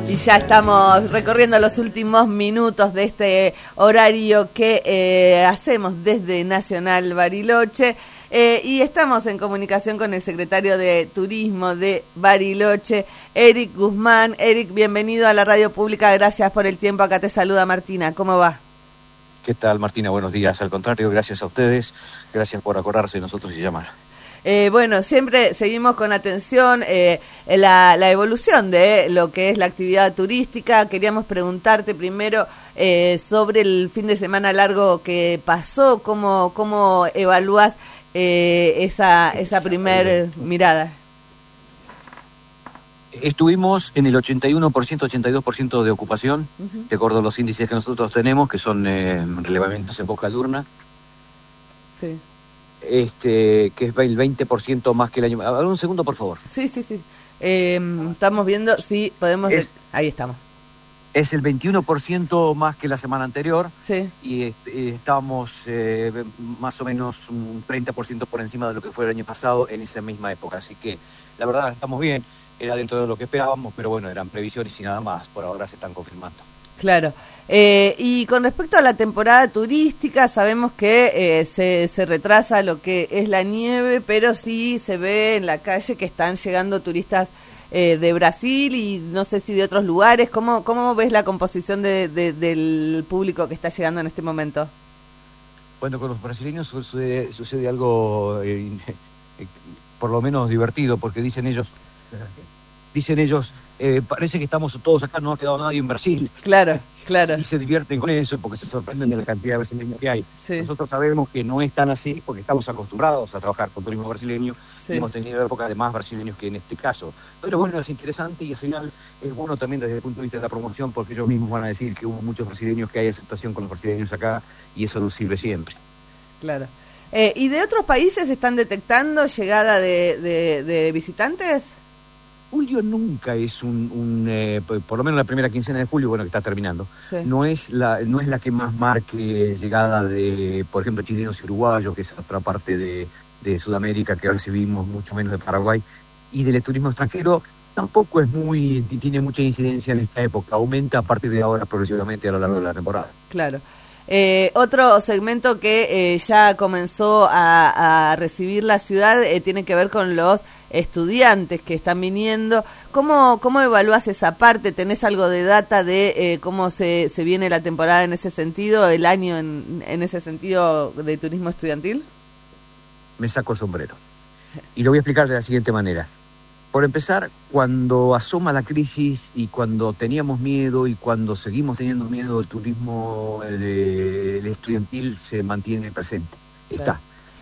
Y ya estamos recorriendo los últimos minutos de este horario que hacemos desde Nacional Bariloche y estamos en comunicación con el secretario de Turismo de Bariloche, Eric Guzmán. Eric, bienvenido a la radio pública, gracias por el tiempo. Acá te saluda Martina, ¿cómo va? ¿Qué tal, Martina? Buenos días. Al contrario, gracias a ustedes, gracias por acordarse de nosotros y llamar. Bueno, siempre seguimos con atención la evolución de lo que es la actividad turística. Queríamos preguntarte primero sobre el fin de semana largo que pasó, cómo evalúas esa primer mirada. Estuvimos en el 81%, 82% de ocupación, de acuerdo a los índices que nosotros tenemos, que son relevamientos en boca de urna. Sí. Que es el 20% más que el año... A ver, un segundo, por favor. Sí. Estamos viendo, sí, podemos... Ahí estamos. Es el 21% más que la semana anterior. Sí. Y estábamos más o menos un 30% por encima de lo que fue el año pasado en esa misma época. Así que, la verdad, estamos bien. Era dentro de lo que esperábamos, pero bueno, eran previsiones y nada más. Por ahora se están confirmando. Claro. Y con respecto a la temporada turística, sabemos que se retrasa lo que es la nieve, pero sí se ve en la calle que están llegando turistas de Brasil y no sé si de otros lugares. ¿Cómo ves la composición del público que está llegando en este momento? Bueno, con los brasileños sucede algo por lo menos divertido, porque dicen ellos, parece que estamos todos acá, no ha quedado nadie en Brasil. Claro. Y se divierten con eso porque se sorprenden de la cantidad de brasileños que hay. Sí. Nosotros sabemos que no es tan así porque estamos acostumbrados a trabajar con turismo brasileño. Sí. Y hemos tenido épocas de más brasileños que en este caso. Pero bueno, es interesante y al final es bueno también desde el punto de vista de la promoción, porque ellos mismos van a decir que hubo muchos brasileños, que hay aceptación con los brasileños acá y eso nos sirve siempre. Claro. ¿Y de otros países están detectando llegada de visitantes? Julio nunca es por lo menos la primera quincena de julio, bueno, que está terminando, sí. no es la que más marque llegada de, por ejemplo, chilenos y uruguayos, que es otra parte de Sudamérica que recibimos, mucho menos de Paraguay, y del turismo extranjero tampoco tiene mucha incidencia en esta época, aumenta a partir de ahora progresivamente a lo largo de la temporada. Claro. Otro segmento que ya comenzó a recibir la ciudad tiene que ver con los estudiantes que están viniendo. ¿Cómo evalúas esa parte? ¿Tenés algo de data de cómo se viene la temporada en ese sentido, el año en ese sentido de turismo estudiantil? Me saco el sombrero. Y lo voy a explicar de la siguiente manera. Por empezar, cuando asoma la crisis y cuando teníamos miedo y cuando seguimos teniendo miedo, el turismo el estudiantil se mantiene presente. Claro. Está.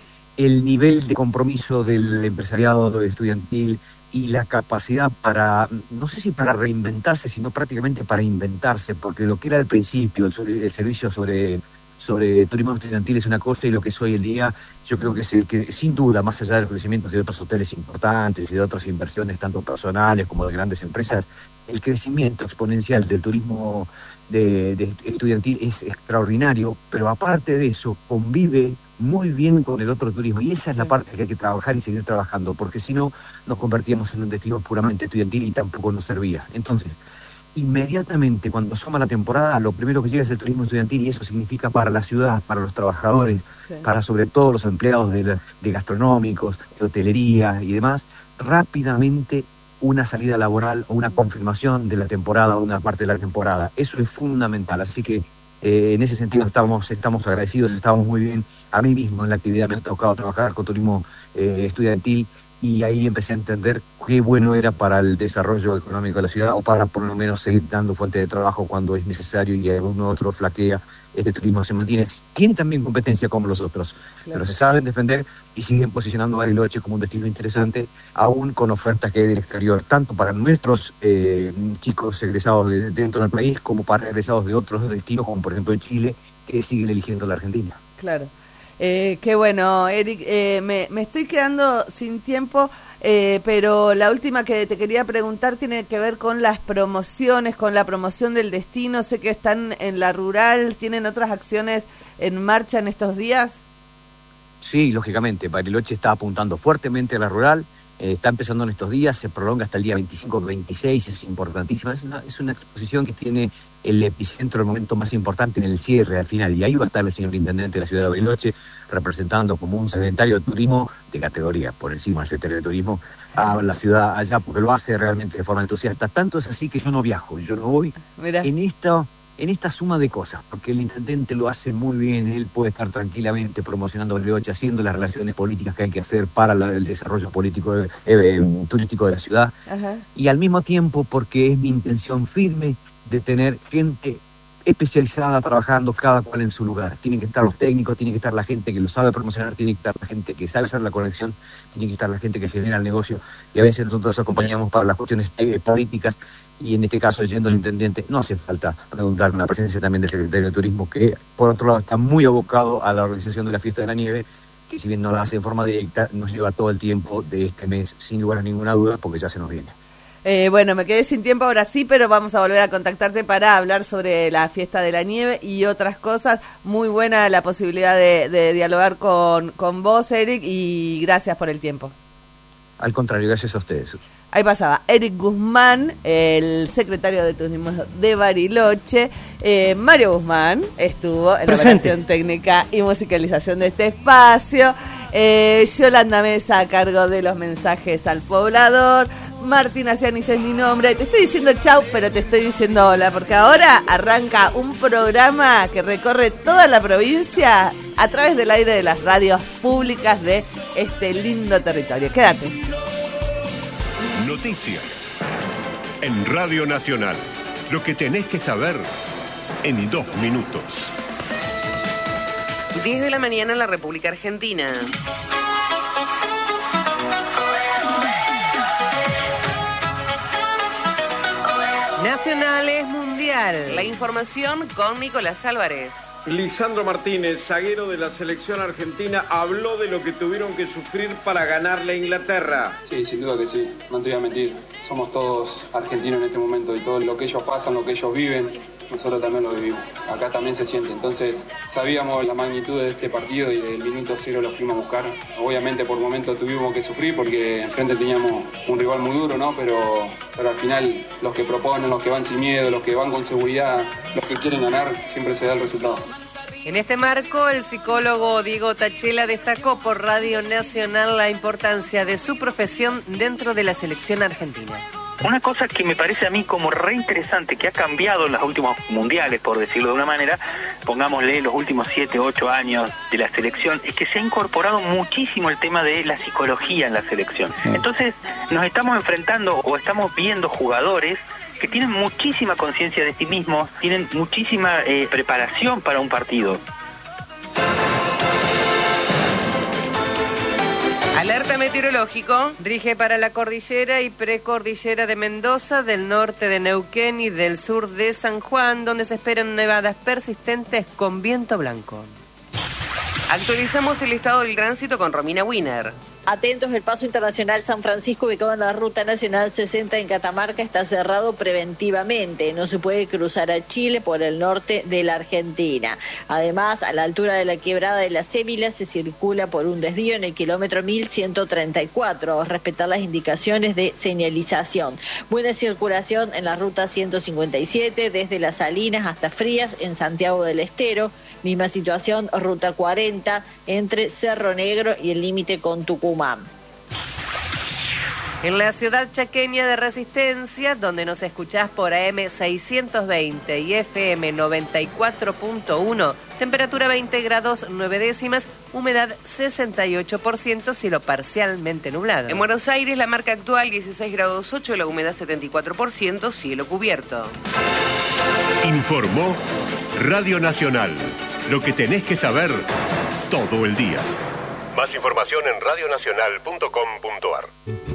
El nivel de compromiso del empresariado estudiantil y la capacidad para, no sé si para reinventarse, sino prácticamente para inventarse, porque lo que era al principio, el servicio sobre turismo estudiantil es una cosa y lo que es hoy en día, yo creo que es el que, sin duda, más allá del crecimiento de otros hoteles importantes y de otras inversiones, tanto personales como de grandes empresas, el crecimiento exponencial del turismo de estudiantil es extraordinario, pero aparte de eso, convive muy bien con el otro turismo, y esa es la parte que hay que trabajar y seguir trabajando, porque si no, nos convertíamos en un destino puramente estudiantil y tampoco nos servía. Entonces, inmediatamente cuando asoma la temporada, lo primero que llega es el turismo estudiantil, y eso significa para la ciudad, para los trabajadores, sí. Para sobre todo los empleados de gastronómicos, de hotelería y demás, rápidamente una salida laboral o una confirmación de la temporada o una parte de la temporada. Eso es fundamental, así que en ese sentido estamos agradecidos, estamos muy bien. A mí mismo en la actividad me ha tocado trabajar con turismo estudiantil, y ahí empecé a entender qué bueno era para el desarrollo económico de la ciudad, o para por lo menos seguir dando fuente de trabajo cuando es necesario y alguno otro flaquea. Este turismo se mantiene, tiene también competencia como los otros, claro. Pero se saben defender y siguen posicionando a Bariloche como un destino interesante, aún con ofertas que hay del exterior, tanto para nuestros chicos egresados dentro del país, como para egresados de otros destinos, como por ejemplo en Chile, que siguen eligiendo la Argentina. Claro. Qué bueno, Eric. Me estoy quedando sin tiempo, pero la última que te quería preguntar tiene que ver con las promociones, con la promoción del destino. Sé que están en la rural, ¿tienen otras acciones en marcha en estos días? Sí, lógicamente. Bariloche está apuntando fuertemente a la rural Está empezando en estos días, se prolonga hasta el día 25-26, es importantísima. Es una exposición que tiene el epicentro, el momento más importante en el cierre al final. Y ahí va a estar el señor Intendente de la ciudad de Bariloche representando como un secretario de turismo de categoría, por encima del secretario de turismo, a la ciudad allá, porque lo hace realmente de forma entusiasta. Tanto es así que yo no viajo, yo no voy en esta suma de cosas, porque el intendente lo hace muy bien, él puede estar tranquilamente promocionando Bariloche, haciendo las relaciones políticas que hay que hacer para el desarrollo político turístico de la ciudad. Ajá. Y al mismo tiempo, porque es mi intención firme de tener gente especializada trabajando cada cual en su lugar. Tienen que estar los técnicos, tiene que estar la gente que lo sabe promocionar, tiene que estar la gente que sabe hacer la conexión, tiene que estar la gente que genera el negocio, y a veces nosotros acompañamos para las cuestiones políticas, y en este caso, yendo al intendente, no hace falta preguntar una presencia también del secretario de Turismo, que por otro lado está muy abocado a la organización de la Fiesta de la Nieve, que si bien no la hace en forma directa, nos lleva todo el tiempo de este mes, sin lugar a ninguna duda, porque ya se nos viene. Bueno, me quedé sin tiempo ahora sí, pero vamos a volver a contactarte para hablar sobre la Fiesta de la Nieve y otras cosas. Muy buena la posibilidad de dialogar con vos, Eric, y gracias por el tiempo. Al contrario, gracias a ustedes. Ahí pasaba Eric Guzmán, el secretario de Turismo de Bariloche. Mario Guzmán estuvo en la operación técnica y musicalización de este espacio. Yolanda Mesa a cargo de los mensajes al poblador. Martina Cianis es mi nombre. Te estoy diciendo chau, pero te estoy diciendo hola, porque ahora arranca un programa que recorre toda la provincia a través del aire de las radios públicas de este lindo territorio. Quédate. Noticias en Radio Nacional. Lo que tenés que saber en 2 minutos. 10 de la mañana en la República Argentina. Nacional es mundial. La información con Nicolás Álvarez. Lisandro Martínez, zaguero de la selección argentina, habló de lo que tuvieron que sufrir para ganarle a Inglaterra. Sí, sin duda que sí, no te voy a mentir. Somos todos argentinos en este momento y todo lo que ellos pasan, lo que ellos viven, nosotros también lo vivimos. Acá también se siente. Entonces sabíamos la magnitud de este partido y del minuto 0 lo fuimos a buscar. Obviamente por momentos tuvimos que sufrir porque enfrente teníamos un rival muy duro, ¿no? Pero al final los que proponen, los que van sin miedo, los que van con seguridad, los que quieren ganar, siempre se da el resultado. En este marco, el psicólogo Diego Tachela destacó por Radio Nacional la importancia de su profesión dentro de la selección argentina. Una cosa que me parece a mí como re interesante, que ha cambiado en los últimos mundiales, por decirlo de una manera, pongámosle los últimos 7, 8 años de la selección, es que se ha incorporado muchísimo el tema de la psicología en la selección. Entonces nos estamos enfrentando o estamos viendo jugadores que tienen muchísima conciencia de sí mismos, tienen muchísima preparación para un partido. Alerta meteorológico, rige para la cordillera y precordillera de Mendoza, del norte de Neuquén y del sur de San Juan, donde se esperan nevadas persistentes con viento blanco. Actualizamos el estado del tránsito con Romina Wiener. Atentos, el paso internacional San Francisco, ubicado en la Ruta Nacional 60 en Catamarca, está cerrado preventivamente. No se puede cruzar a Chile por el norte de la Argentina. Además, a la altura de la quebrada de la Cébila se circula por un desvío en el kilómetro 1134. Respetar las indicaciones de señalización. Buena circulación en la Ruta 157, desde Las Salinas hasta Frías, en Santiago del Estero. Misma situación, Ruta 40, entre Cerro Negro y el límite con Tucumán. En la ciudad chaqueña de Resistencia, donde nos escuchás por AM 620 y FM 94.1, temperatura 20 grados 9 décimas, humedad 68%, cielo parcialmente nublado. En Buenos Aires, la marca actual 16 grados 8, la humedad 74%, cielo cubierto. Informó Radio Nacional. Lo que tenés que saber todo el día. Más información en radionacional.com.ar.